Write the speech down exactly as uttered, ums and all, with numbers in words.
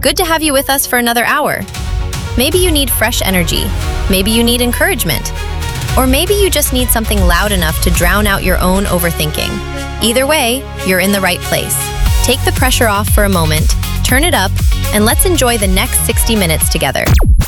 Good to have you with us for another hour. Maybe you need fresh energy. Maybe you need encouragement. Or maybe you just need something loud enough to drown out your own overthinking. Either way, you're in the right place. Take the pressure off for a moment, turn it up, and let's enjoy the next sixty minutes together.